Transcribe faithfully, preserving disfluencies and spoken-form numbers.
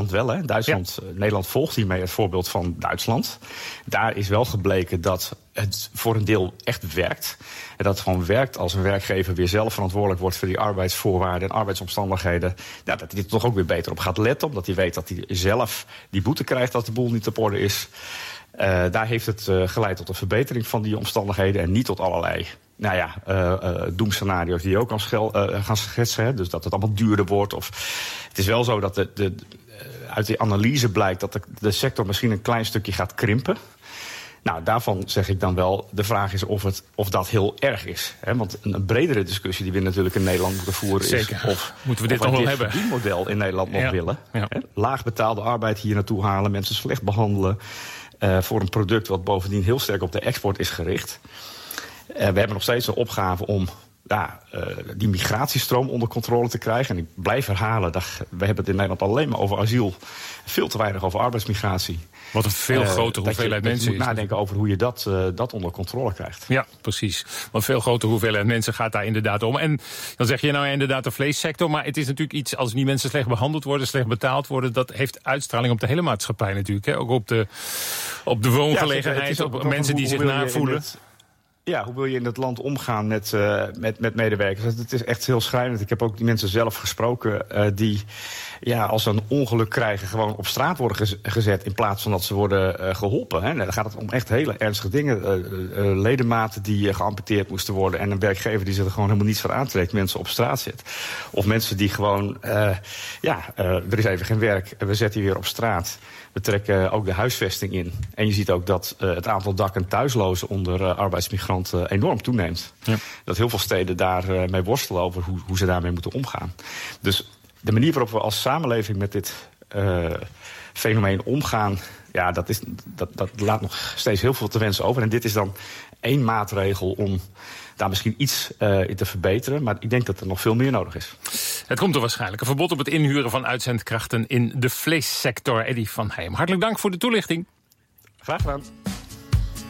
Duitsland wel. Hè. Duitsland, ja. uh, Nederland volgt hiermee het voorbeeld van Duitsland. Daar is wel gebleken dat het voor een deel echt werkt. En dat het gewoon werkt als een werkgever weer zelf verantwoordelijk wordt voor die arbeidsvoorwaarden en arbeidsomstandigheden. Ja, dat hij er toch ook weer beter op gaat letten, omdat hij weet dat hij zelf die boete krijgt als de boel niet op orde is. Uh, daar heeft het uh, geleid tot een verbetering van die omstandigheden en niet tot allerlei nou ja, uh, uh, doemscenario's die je ook kan schel, uh, gaan schetsen. Hè? Dus dat het allemaal duurder wordt. Of het is wel zo dat de, de, uh, uit die analyse blijkt dat de, de sector misschien een klein stukje gaat krimpen. Nou, daarvan zeg ik dan wel, de vraag is of, het, of dat heel erg is. Hè? Want een, een bredere discussie die we natuurlijk in Nederland moeten voeren Zeker. is of, moeten we dit of nog we wel dit hebben. verdienmodel in Nederland nog ja. willen. Ja. Hè? Laag betaalde arbeid hier naartoe halen, mensen slecht behandelen. Uh, voor een product wat bovendien heel sterk op de export is gericht. Uh, we hebben nog steeds een opgave om ja, uh, die migratiestroom onder controle te krijgen. En ik blijf herhalen, dat, we hebben het in Nederland alleen maar over asiel. Veel te weinig over arbeidsmigratie. Wat een veel uh, grotere hoeveelheid je, mensen is. Je moet nadenken over hoe je dat, uh, dat onder controle krijgt. Ja, precies. Want veel grotere hoeveelheid mensen gaat daar inderdaad om. En dan zeg je nou ja, inderdaad de vleessector. Maar het is natuurlijk iets, als die mensen slecht behandeld worden, slecht betaald worden, dat heeft uitstraling op de hele maatschappij natuurlijk. Hè? Ook op de, op de woongelegenheid, ja, op mensen die zich navoelen. Ja, hoe wil je in het land omgaan met, uh, met, met medewerkers? Het is echt heel schrijnend. Ik heb ook die mensen zelf gesproken uh, die ja, als ze een ongeluk krijgen gewoon op straat worden gez- gezet in plaats van dat ze worden uh, geholpen. Hè. Dan gaat het om echt hele ernstige dingen. Uh, uh, ledematen die uh, geamputeerd moesten worden en een werkgever die zich er gewoon helemaal niets voor aantrekt, mensen op straat zet. Of mensen die gewoon, uh, ja, uh, er is even geen werk, we zetten je weer op straat. We trekken ook de huisvesting in. En je ziet ook dat uh, het aantal dak- en thuislozen onder uh, arbeidsmigranten uh, enorm toeneemt. Ja. Dat heel veel steden daarmee uh, mee worstelen over hoe, hoe ze daarmee moeten omgaan. Dus de manier waarop we als samenleving met dit uh, fenomeen omgaan, ja, dat, is, dat, dat laat nog steeds heel veel te wensen over. En dit is dan één maatregel om daar misschien iets uh, in te verbeteren. Maar ik denk dat er nog veel meer nodig is. Het komt er waarschijnlijk. Een verbod op het inhuren van uitzendkrachten in de vleessector. Eddy van Heijem, hartelijk dank voor de toelichting. Graag gedaan.